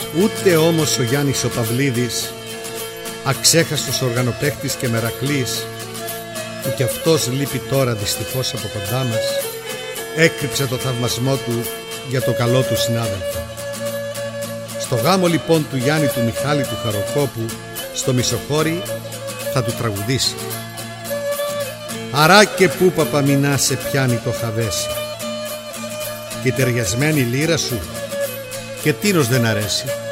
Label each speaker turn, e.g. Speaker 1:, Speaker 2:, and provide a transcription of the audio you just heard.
Speaker 1: Ούτε όμως ο Γιάννης ο Παυλίδης, αξέχαστος οργανοπαίχτης και μερακλής, που κι αυτός λείπει τώρα δυστυχώς από κοντά μας, έκρυψε το θαυμασμό του για το καλό του συνάδελφο. Στο γάμο λοιπόν του Γιάννη του Μιχάλη του Χαροκόπου, στο Μισοχώρι, θα του τραγουδήσει: «Αρά και πού παπαμινά σε πιάνει το χαβέσι, και η ταιριασμένη λύρα σου και τίνος δεν αρέσει.